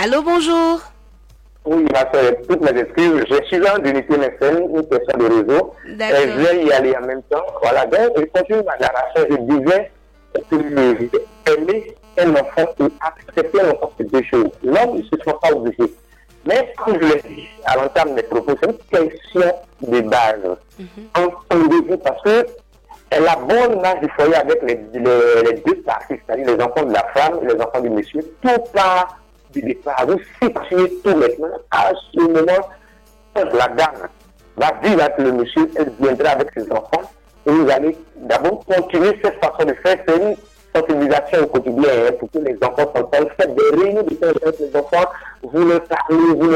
Allô, bonjour. Oui, ma soeur, toutes mes excuses. Je suis là d'unité médecine, une personne de réseau. D'accord. Je vais y aller en même temps. Voilà, donc je continue ma narration. Je disais que aimer un enfant et accepter un enfant, c'est deux choses. L'homme ne se sent pas obligé. Mais comme je l'ai dit à l'entame des propos, c'est une question de base. Entendez-vous, parce que la bonne âge du foyer avec les deux parties, c'est-à-dire les enfants de la femme et les enfants du monsieur, tout part du départ. Vous situez tout maintenant. À ce moment, la dame va vivre avec le monsieur, elle viendra avec ses enfants, et vous allez d'abord continuer cette façon de faire. C'est une sensibilisation au quotidien pour que les enfants s'entendent. Faites des réunions de avec les enfants, vous leur parlez, vous leur